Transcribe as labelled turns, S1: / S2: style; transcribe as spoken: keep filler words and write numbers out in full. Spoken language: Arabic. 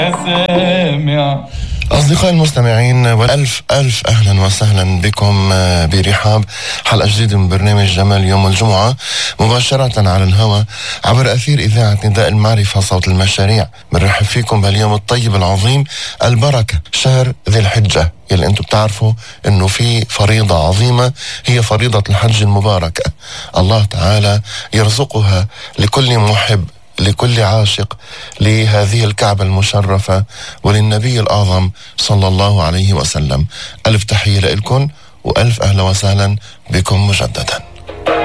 S1: سامع.
S2: أصدقائي المستمعين، والألف ألف أهلا وسهلا بكم برحاب حلقة جديدة من برنامج جمال يوم الجمعة، مباشرة على الهواء عبر أثير إذاعة نداء المعرفة صوت المشاريع. بنرحب فيكم بهاليوم الطيب العظيم، البركة، شهر ذي الحجة، يلي أنتم بتعرفوا أنه في فريضة عظيمة هي فريضة الحج المباركة، الله تعالى يرزقها لكل محب، لكل عاشق لهذه الكعبة المشرفة وللنبي الأعظم صلى الله عليه وسلم. ألف تحية لكم وألف أهلا وسهلا بكم مجددا.